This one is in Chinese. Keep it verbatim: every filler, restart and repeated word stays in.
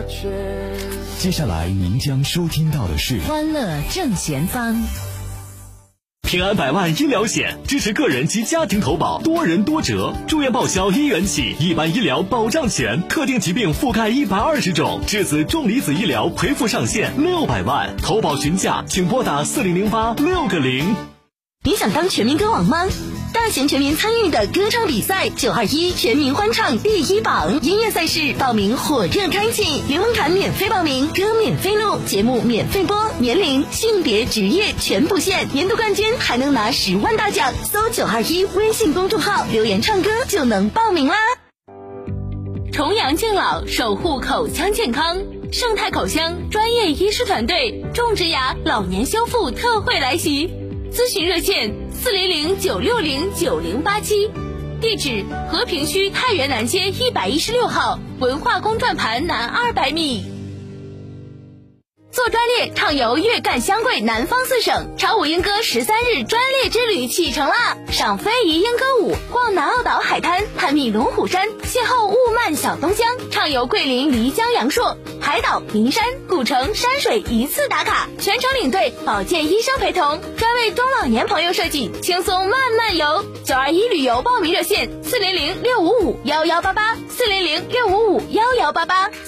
接下来您将收听到的是欢乐正前方。 平安百万医疗险支持个人及家庭投保，多人多折，住院报销一元起，一般医疗保障全，特定疾病覆盖一百二十种，质子重离子医疗赔付上限六百万，投保询价请拨打四零零八六个零。 你想当全民歌王吗？大型全民参与的歌唱比赛九二一全民欢唱第一榜，音乐赛事报名火热开启，零门槛免费报名，歌免费录，节目免费播，年龄、性别、职业全不限，年度冠军还能拿十万大奖。搜九二一微信公众号留言唱歌就能报名啦。 重阳敬老，守护口腔健康，盛泰口腔专业医师团队种植牙老年修复特惠来袭，咨询热线四零零九六零九零八七，地址和平区太原南街一百一十六号，文化宫转盘南二百米。做专列畅游粤赣湘桂南方四省，潮舞莺歌十三日专列之旅启程啦！赏非遗莺歌舞，逛南澳岛海滩，探秘龙虎山，邂逅雾漫小东江，畅游桂林漓江阳朔，海岛、名山、古城、山水一次打卡，全程领队保健医生陪同，专为中老年朋友设计，轻松慢慢游。九二一旅游报名热线：四零零六五五幺幺八八，四零零六五五幺幺八八。